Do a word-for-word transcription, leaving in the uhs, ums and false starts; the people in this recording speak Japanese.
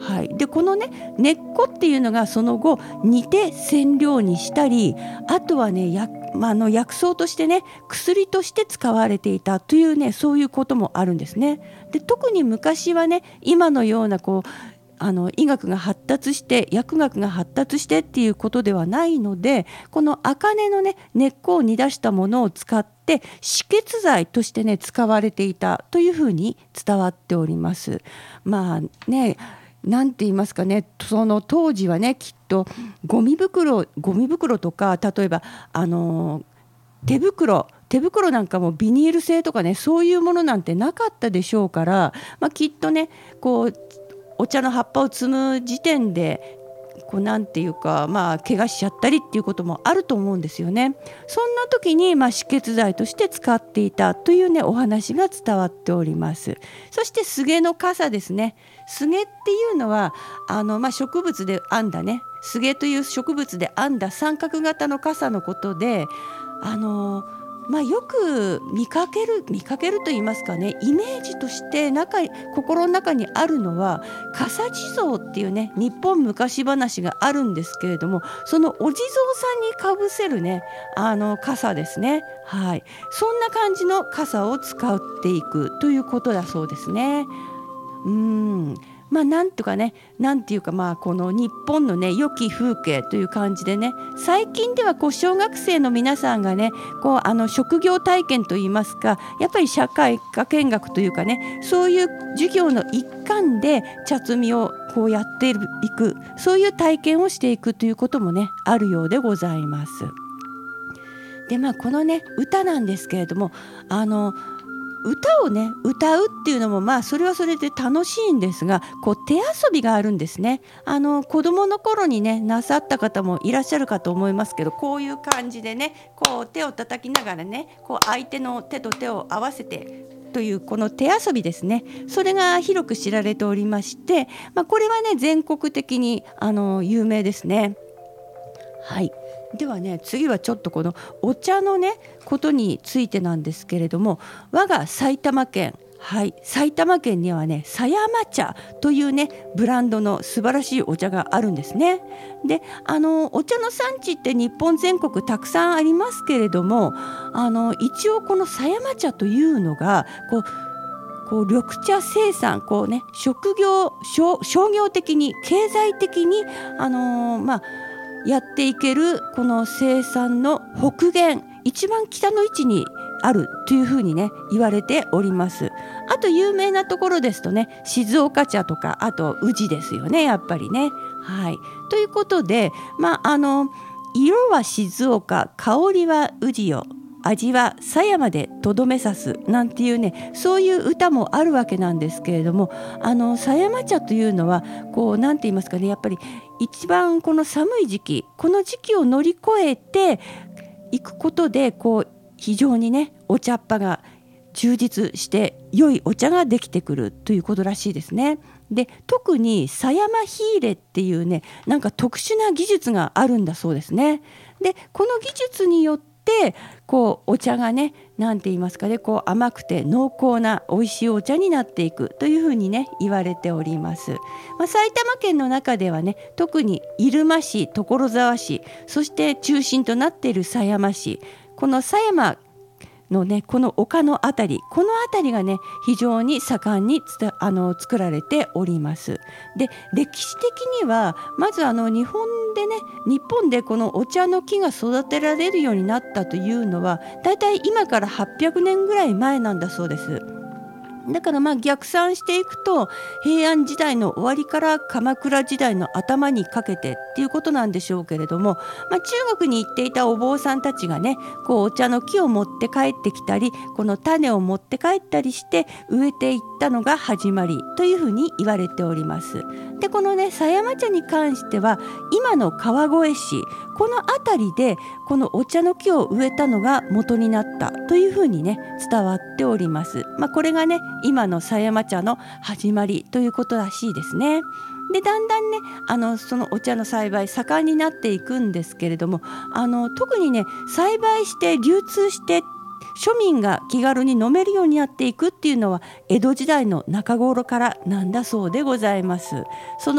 はい、でこのね根っこっていうのがその後煮て染料にしたり、あとはねや、まあ、あの薬草としてね薬として使われていたというねそういうこともあるんですね。で特に昔はね今のようなこうあの医学が発達して薬学が発達してっていうことではないので、この茜のね根っこを煮出したものを使って止血剤としてね使われていたというふうに伝わっております。まあね、なんて言いますかね、その当時はねきっとゴミ袋ゴミ袋とか、例えばあの手袋手袋なんかもビニール製とかねそういうものなんてなかったでしょうから、まあ、きっとねこうお茶の葉っぱを摘む時点でこうなんていうか、まあ怪我しちゃったりっていうこともあると思うんですよね。そんな時にまあ止血剤として使っていたというねお話が伝わっております。そして菅の傘ですね。菅っていうのはあの、まあ、植物で編んだね菅という植物で編んだ三角型の傘のことで、あのまあ、よく見かける見かけると言いますかね、イメージとして中心の中にあるのは傘地蔵っていうね日本昔話があるんですけれども、そのお地蔵さんにかぶせるねあの傘ですね。はい、そんな感じの傘を使っていくということだそうですね。うーんまあなんとかねなんていうか、まあこの日本のね良き風景という感じでね、最近ではこう小学生の皆さんがねこうあの職業体験といいますか、やっぱり社会科見学というかね、そういう授業の一環で茶摘みをこうやっていく、そういう体験をしていくということもねあるようでございます。でまあこのね歌なんですけれども、あの歌をね歌うっていうのもまあそれはそれで楽しいんですが、こう手遊びがあるんですね。あの子供の頃にねなさった方もいらっしゃるかと思いますけど、こういう感じでねこう手を叩きながらねこう相手の手と手を合わせてというこの手遊びですね、それが広く知られておりまして、まあ、これはね全国的にあの有名ですね。はい、ではね次はちょっとこのお茶のねことについてなんですけれども、我が埼玉県、はい、埼玉県にはね狭山茶というねブランドの素晴らしいお茶があるんですね。であのお茶の産地って日本全国たくさんありますけれども、あの一応この狭山茶というのがこうこう緑茶生産こうね職業商業的に経済的にあのー、まあやっていけるこの生産の北限一番北の位置にあるというふうにね言われております。あと有名なところですとね静岡茶とか、あと宇治ですよねやっぱりね。はい、ということで、まあ、あの色は静岡、香りは宇治よ、味は狭山でとどめさすなんていうねそういう歌もあるわけなんですけれども、あの狭山茶というのはこうなんて言いますかね、やっぱり一番この寒い時期この時期を乗り越えていくことでこう非常にねお茶っ葉が充実して良いお茶ができてくるということらしいですね。で特に狭山火入れっていうねなんか特殊な技術があるんだそうですね。でこの技術によってこうお茶がねなんて言いますかねこう甘くて濃厚な美味しいお茶になっていくというふうにね言われております。まあ、埼玉県の中ではね特に入間市、所沢市、そして中心となっている狭山市、この狭山のねこの丘のあたりこのあたりがね非常に盛んにつたあの作られております。で歴史的にはまずあの日本でね日本でこのお茶の木が育てられるようになったというのはだいたい今からはっぴゃくねんぐらい前なんだそうです。だからまあ逆算していくと平安時代の終わりから鎌倉時代の頭にかけてっていうことなんでしょうけれども、まあ、中国に行っていたお坊さんたちがねこうお茶の木を持って帰ってきたりこの種を持って帰ったりして植えていったのが始まりというふうに言われております。でこのね狭山茶に関しては今の川越市この辺りでこのお茶の木を植えたのが元になったというふうにね伝わっております。まあ、これがね今の狭山茶の始まりということらしいですね。でだんだんねあのそのお茶の栽培盛んになっていくんですけれども、あの特にね栽培して流通して庶民が気軽に飲めるようになっていくっていうのは江戸時代の中頃からなんだそうでございます。その